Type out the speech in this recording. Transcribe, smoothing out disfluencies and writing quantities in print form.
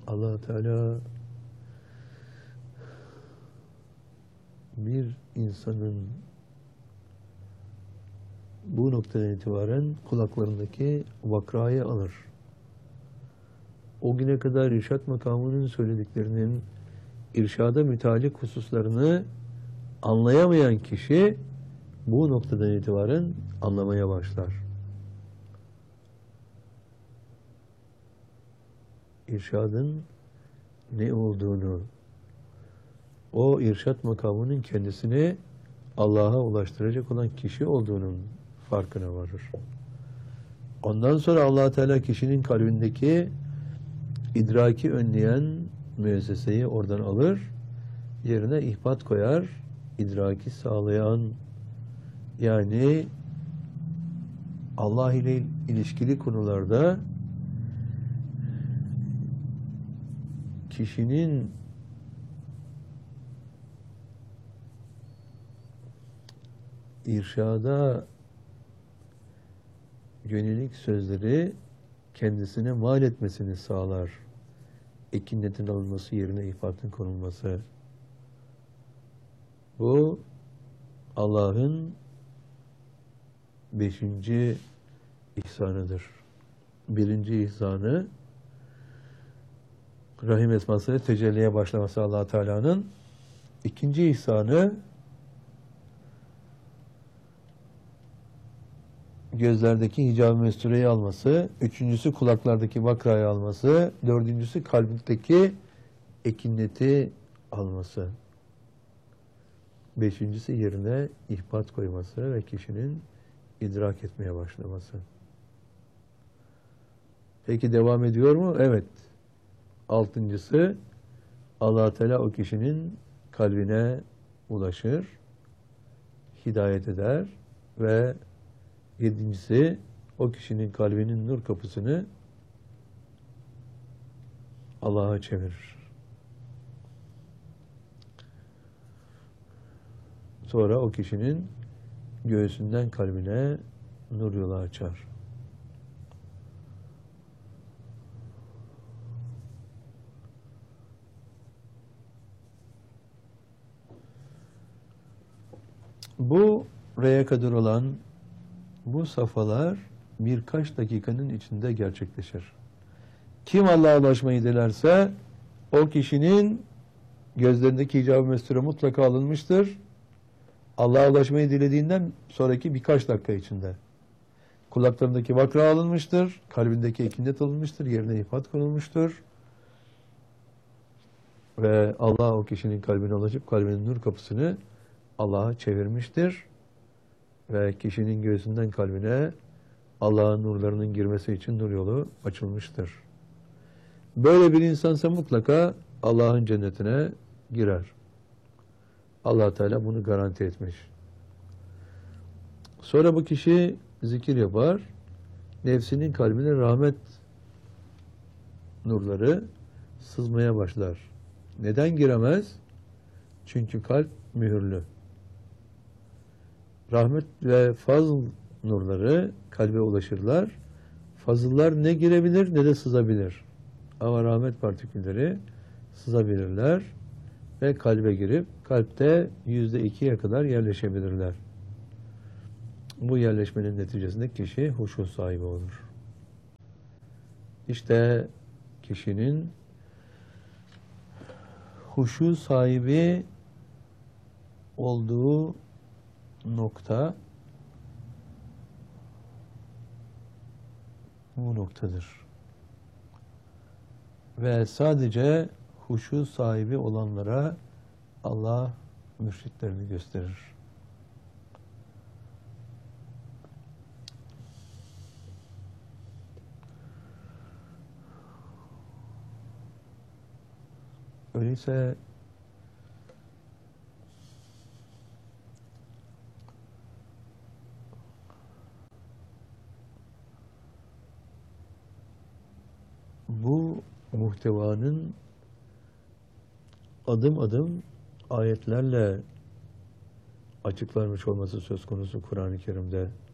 Allah Teala bir insanın bu noktadan itibaren kulaklarındaki vakrayı alır. O güne kadar irşad makamının söylediklerinin irşada mütalik hususlarını anlayamayan kişi bu noktadan itibaren anlamaya başlar. İrşadın ne olduğunu, o irşad makamının kendisini Allah'a ulaştıracak olan kişi olduğunun farkına varır. Ondan sonra Allah Teala kişinin kalbindeki idraki önleyen müesseseyi oradan alır, yerine ihbat koyar, idraki sağlayan, yani Allah ile ilişkili konularda kişinin irşada yönelik sözleri kendisine mal etmesini sağlar. Ekinnetin alınması yerine ihbatın konulması. Bu Allah'ın 5. ihsanıdır. 1. ihsanı Rahim esmasıyla tecelliye başlaması Allah Teala'nın. 2. ihsanı gözlerdeki hicab-ı mestureyi alması, 3.'sü kulaklardaki vakrayı alması, 4.'sü kalbindeki ekinneti alması, 5.'si yerine ihbat koyması ve kişinin idrak etmeye başlaması. Peki devam ediyor mu? Evet. 6.'sı Allah Teala o kişinin kalbine ulaşır, hidayet eder ve 7.'si o kişinin kalbinin nur kapısını Allah'a çevirir. Sonra o kişinin göğsünden kalbine nur yolu açar. Bu reye kadar olan bu safhalar birkaç dakikanın içinde gerçekleşir. Kim Allah'a ulaşmayı dilerse o kişinin gözlerindeki hicab-ı mesture mutlaka alınmıştır. Allah'a ulaşmayı dilediğinden sonraki birkaç dakika içinde. Kulaklarındaki vakra alınmıştır, kalbindeki ekinnet alınmıştır, yerine ihbat konulmuştur. Ve Allah o kişinin kalbine ulaşıp kalbinin nur kapısını Allah'a çevirmiştir. Ve kişinin göğsünden kalbine Allah'ın nurlarının girmesi için nur yolu açılmıştır. Böyle bir insansa mutlaka Allah'ın cennetine girer. Allah Teala bunu garanti etmiş. Sonra bu kişi zikir yapar, nefsinin kalbine rahmet nurları sızmaya başlar. Neden giremez? Çünkü kalp mühürlü. Rahmet ve fazl nurları kalbe ulaşırlar. Fazıllar ne girebilir ne de sızabilir. Ama rahmet partikülleri sızabilirler ve kalbe girip kalpte %2'ye kadar yerleşebilirler. Bu yerleşmenin neticesinde kişi huşu sahibi olur. İşte kişinin huşu sahibi olduğu nokta bu noktadır. Ve sadece huşu sahibi olanlara Allah mürşitlerini gösterir. Öyleyse bu muhtevanın adım adım ayetlerle açıklanmış olması söz konusu Kur'an-ı Kerim'de.